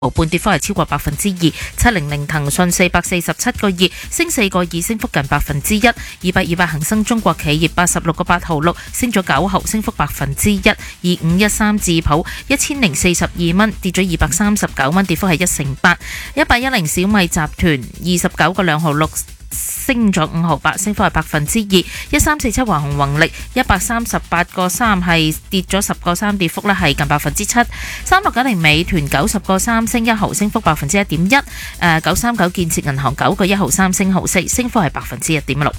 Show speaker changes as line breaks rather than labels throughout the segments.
半，跌幅係超過2%。700騰訊447個2，升4個2，升幅近1%。200恒生中國企業86個8毫6，升咗9毫，升幅1%。2513智普1042蚊，跌咗239蚊，跌幅係1%。110小米集團29個2毫6，升咗5毫8，升幅係2%。1347華虹宏力138個3，係跌咗10個3，跌幅咧係近7%。3690美團90個3，升1毫，升幅1.1%。939建設銀行9個1毫3，升毫4，升幅係1.6%。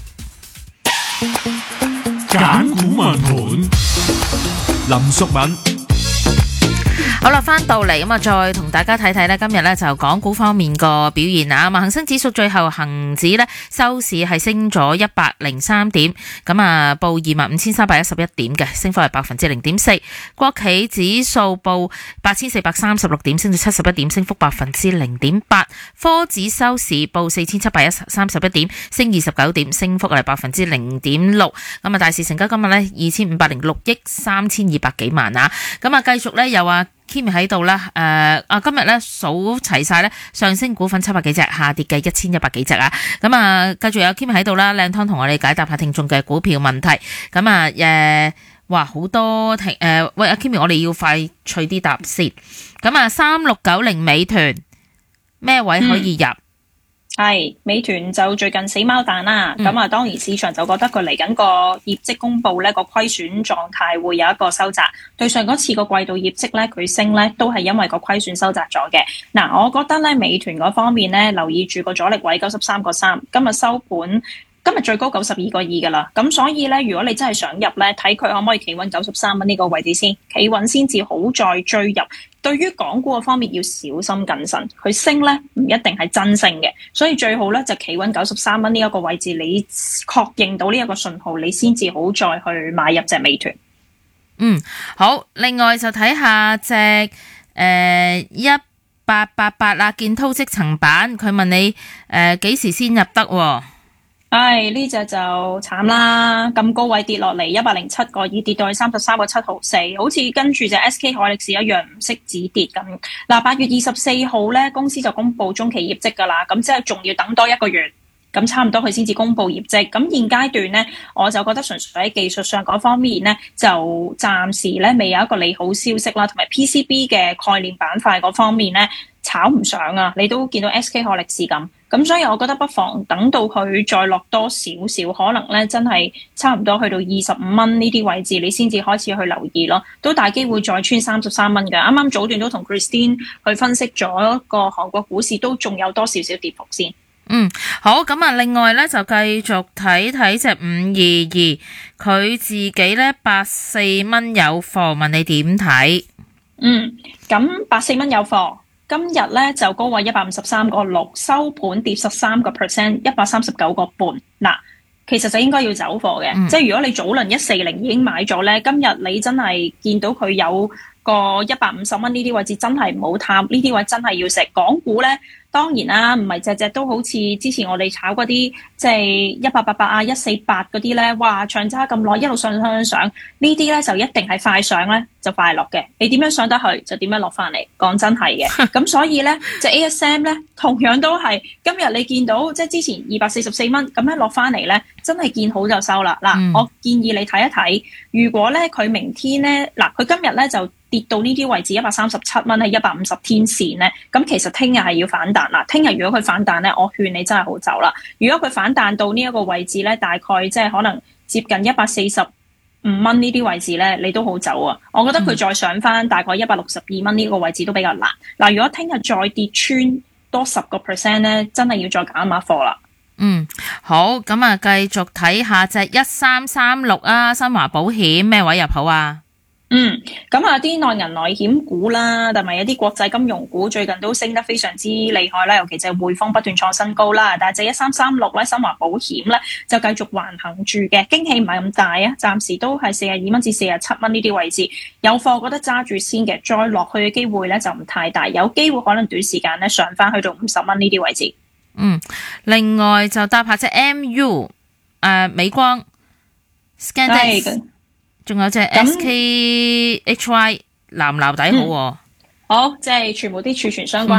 揀股問盤，林淑敏。
好啦，翻到嚟咁啊，再同大家睇睇呢。今日呢就港股方面個表現啊。恒生指數最後恒指呢收市係升咗103點，咁啊報25,311點嘅，升幅係0.4%。國企指數報8,436點，升咗71點，升幅0.8%。科指收市報4,731點，升29點，升幅係0.6%。咁啊，大市成交今日呢2,506億3200幾萬啊。咁啊，繼續呢有Kimi 喺度啦，今日咧數齊晒咧上升股份700幾隻，下跌嘅1100幾隻啊。咁啊，繼續有 Kimi 喺度啦，靚湯同我哋解答下聽眾嘅股票問題。咁啊，哇好多喂阿 Kimi，我哋要快脆啲答先。咁啊，3690美團咩位可以入？
係美團就最近死貓彈啦，咁啊當然市場就覺得佢嚟緊個業績公布咧個虧損狀態會有一個收窄。對上嗰次個季度業績咧佢升咧都係因為個虧損收窄咗嘅。嗱，我覺得咧美團嗰方面咧留意住個阻力位93個3，今日收盤。今日最高92個2噶啦，咁所以咧，如果你真係想入咧，睇佢可唔可以企穩93蚊呢個位置先，企穩先至好再追入。對於港股嘅方面要小心謹慎，佢升咧唔一定係真升嘅，所以最好咧就企穩93蚊呢一個位置，你確認到呢一個信號，你先至好再去買入隻美團。
好，另外就睇下隻1888啦，建滔積層板，佢問你幾時先入得喎？
呢隻就慘啦，咁高位跌落嚟107個2，跌到去33個7毫4，好似跟住隻 SK 海力士一樣唔識止跌咁。嗱，8月24號咧，公司就公布中期業績噶啦，咁即係仲要等多1個月，咁差唔多佢先至公布業績。咁現階段咧，我就覺得純粹喺技術上嗰方面咧，就暫時咧未有一個利好消息啦，同埋 PCB 嘅概念板塊嗰方面咧炒唔上啊，你都見到 SK 海力士咁，所以我覺得不妨等到佢再落多少少，可能咧真係差唔多去到25蚊呢啲位置，你先至開始去留意咯，都大機會再穿33蚊嘅。啱啱早段都同 Christine 去分析咗個韓國股市，都仲有多少少跌幅先。
好，咁啊，另外咧就繼續睇睇隻522，佢自己咧84蚊有貨，問你點睇？
咁84蚊有貨。今日咧就高位153個6，收盤跌13%，139個半。嗱，其實就應該要走貨嘅，即係如果你早輪140已經買咗咧，今日你真係見到佢有個150蚊呢啲位置，真係唔好貪，呢啲位真係要食。港股咧，當然啦，唔係隻隻都好似之前我哋炒嗰啲，即係1888啊、148嗰啲咧，哇長揸咁耐，一路上，呢啲咧就一定係快上咧就快落嘅，你點樣上得去就點樣落翻嚟，講真係嘅。咁所以咧，隻 ASM 咧同樣都係今日你見到即係之前244蚊咁樣落翻嚟咧，真係見好就收啦。嗱，我建議你睇一睇，如果咧佢明天咧，佢今日咧就跌到呢啲位置137蚊係150天線咧，咁其實聽日係要反彈啦。聽日如果佢反彈咧，我勸你真係好走啦。如果佢反彈到呢一個位置咧，大概即係可能接近145蚊呢啲位置咧，你都好走啊。我覺得佢再上翻大概162蚊呢個位置都比較難。嗱，如果聽日再跌穿多10% 咧，真係要再減下貨啦。
好，咁啊，繼續睇下隻1336啊，新華保險咩位入好啊？
咁啊啲內銀內險股啦，同埋一啲國際金融股最近都升得非常之厲害啦，尤其就係匯豐不斷創新高啦，但係1336咧，新華保險咧就繼續橫行住嘅，驚喜唔係咁大啊，暫時都係42蚊至47蚊呢啲位置，有貨覺得揸住先嘅，再落去嘅機會咧就唔太大，有機會可能短時間咧上翻去到50蚊呢啲位置。
另外就搭下隻 MU 美光 Scandex，仲有隻 SKHY 藍底好喎。
好，即係全部啲儲存相關